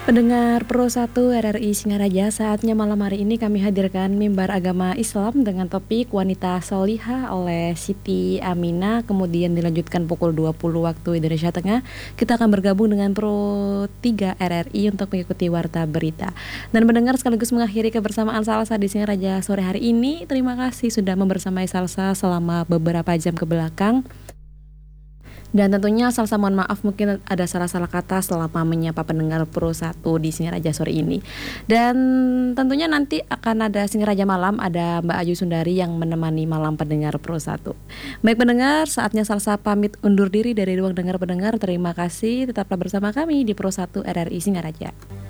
Pendengar Pro 1 RRI Singaraja, saatnya malam hari ini kami hadirkan mimbar agama Islam dengan topik Wanita Solihah oleh Siti Aminah, kemudian dilanjutkan pukul 20 waktu Indonesia Tengah. Kita akan bergabung dengan Pro 3 RRI untuk mengikuti warta berita. Dan mendengar sekaligus mengakhiri kebersamaan Salsa di Singaraja sore hari ini. Terima kasih sudah membersamai Salsa selama beberapa jam ke belakang. Dan tentunya Salsa mohon maaf mungkin ada salah-salah kata selama menyapa pendengar Pro 1 di Singaraja sore ini. Dan tentunya nanti akan ada Singaraja malam, ada Mbak Ayu Sundari yang menemani malam pendengar Pro 1. Baik pendengar, saatnya Salsa pamit undur diri dari ruang dengar pendengar. Terima kasih, tetaplah bersama kami di Pro 1 RRI Singaraja.